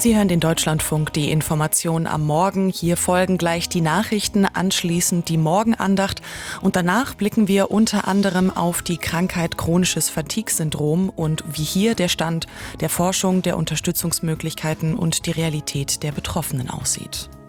Sie hören den Deutschlandfunk, die Information am Morgen. Hier folgen gleich die Nachrichten, anschließend die Morgenandacht und danach blicken wir unter anderem auf die Krankheit chronisches Fatigue-Syndrom und wie hier der Stand der Forschung, der Unterstützungsmöglichkeiten und die Realität der Betroffenen aussieht.